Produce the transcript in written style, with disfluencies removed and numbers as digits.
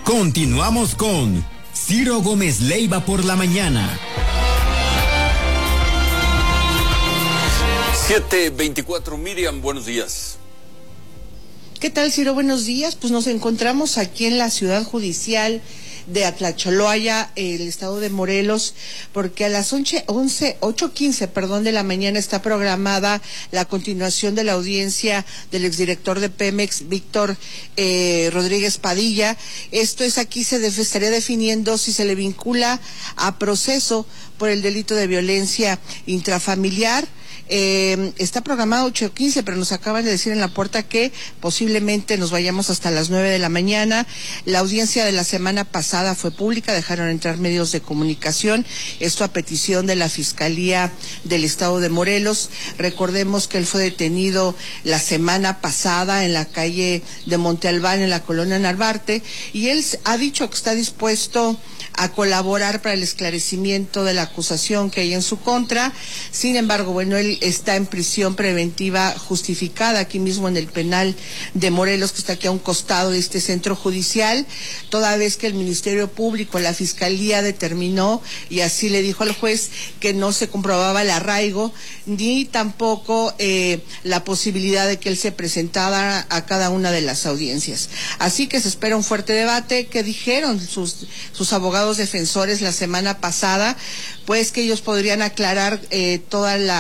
Continuamos con Ciro Gómez Leiva por la mañana. 7:24, Miriam, buenos días. ¿Qué tal, Ciro? Buenos días. Pues nos encontramos aquí en la ciudad judicial de Atlacholoaya, el estado de Morelos, porque a las 8:15 de la mañana está programada la continuación de la audiencia del exdirector de Pemex, Víctor Rodríguez Padilla. Esto es, aquí se estaría definiendo si se le vincula a proceso por el delito de violencia intrafamiliar. Está programado 8:15, pero nos acaban de decir en la puerta que posiblemente nos vayamos hasta las 9 de la mañana. La audiencia de la semana pasada fue pública, dejaron entrar medios de comunicación, esto a petición de la Fiscalía del Estado de Morelos. Recordemos que él fue detenido la semana pasada en la calle de Monte Albán, en la colonia Narvarte, y él ha dicho que está dispuesto a colaborar para el esclarecimiento de la acusación que hay en su contra. Sin embargo, bueno, él está en prisión preventiva justificada aquí mismo en el penal de Morelos, que está aquí a un costado de este centro judicial, toda vez que el Ministerio Público, la Fiscalía determinó, y así le dijo al juez, que no se comprobaba el arraigo, ni tampoco la posibilidad de que él se presentara a cada una de las audiencias. Así que se espera un fuerte debate. ¿Qué dijeron sus abogados defensores la semana pasada? Pues que ellos podrían aclarar toda la